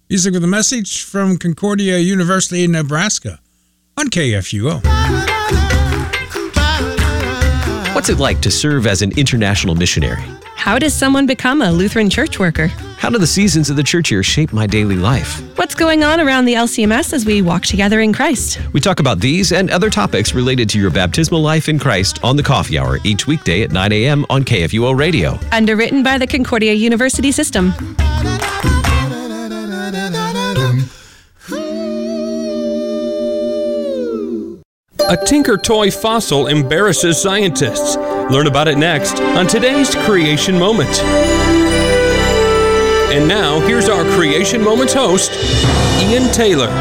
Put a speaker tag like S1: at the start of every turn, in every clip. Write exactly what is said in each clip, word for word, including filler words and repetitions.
S1: Music with a message from Concordia University in Nebraska on K F U O.
S2: What's it like to serve as an international missionary?
S3: How does someone become a Lutheran church worker?
S2: How do the seasons of the church year shape my daily life?
S3: What's going on around the L C M S as we walk together in Christ?
S2: We talk about these and other topics related to your baptismal life in Christ on the Coffee Hour each weekday at nine a.m. on K F U O Radio.
S3: Underwritten by the Concordia University System.
S4: A Tinker Toy fossil embarrasses scientists. Learn about it next on today's Creation Moment. And now, here's our Creation Moments host, Ian Taylor.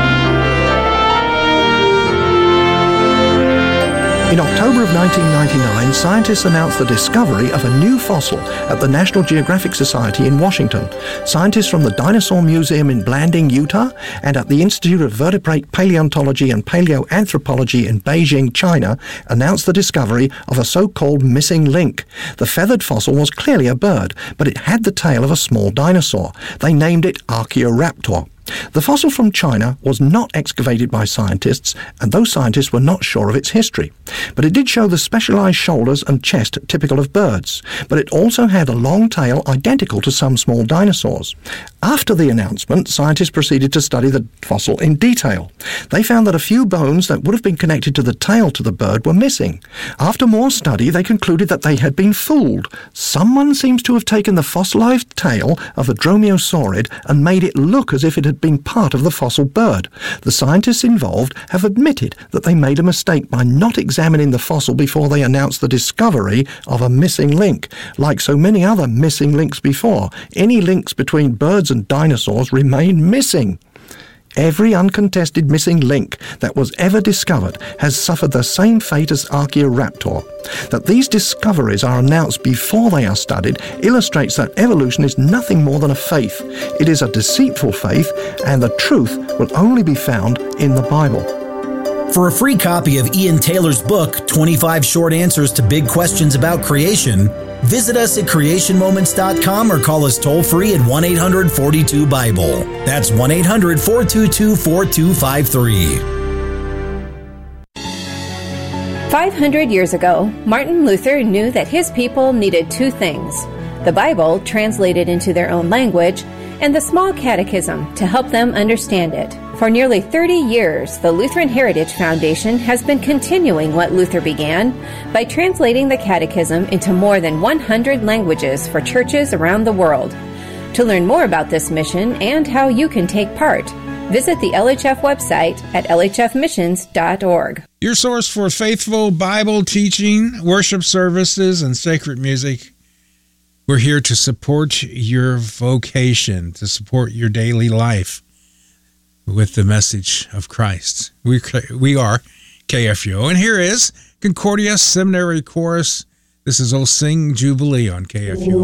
S5: In October of nineteen ninety-nine, scientists announced the discovery of a new fossil at the National Geographic Society in Washington. Scientists from the Dinosaur Museum in Blanding, Utah, and at the Institute of Vertebrate Paleontology and Paleoanthropology in Beijing, China, announced the discovery of a so-called missing link. The feathered fossil was clearly a bird, but it had the tail of a small dinosaur. They named it Archaeoraptor. The fossil from China was not excavated by scientists, and those scientists were not sure of its history. But it did show the specialized shoulders and chest typical of birds, but it also had a long tail identical to some small dinosaurs. After the announcement, scientists proceeded to study the fossil in detail. They found that a few bones that would have been connected to the tail to the bird were missing. After more study, they concluded that they had been fooled. Someone seems to have taken the fossilized tail of a dromaeosaurid and made it look as if it had been part of the fossil bird. The scientists involved have admitted that they made a mistake by not examining the fossil before they announced the discovery of a missing link. Like so many other missing links before, any links between birds and dinosaurs remain missing. Every uncontested missing link that was ever discovered has suffered the same fate as Archaeoraptor. That these discoveries are announced before they are studied illustrates that evolution is nothing more than a faith. It is a deceitful faith, and the truth will only be found in the Bible.
S6: For a free copy of Ian Taylor's book, twenty-five Short Answers to Big Questions About Creation, visit us at creation moments dot com or call us toll-free at one eight hundred four two Bible. That's one eight hundred four two two four two five three.
S7: five hundred years ago, Martin Luther knew that his people needed two things: the Bible, translated into their own language, and the Small Catechism to help them understand it. For nearly thirty years, the Lutheran Heritage Foundation has been continuing what Luther began by translating the Catechism into more than one hundred languages for churches around the world. To learn more about this mission and how you can take part, visit the L H F website at l h f missions dot org.
S1: Your source for faithful Bible teaching, worship services, and sacred music. We're here to support your vocation, to support your daily life with the message of Christ. We we are K F U O, and here is Concordia Seminary Chorus. This is O Sing Jubilee on K F U O.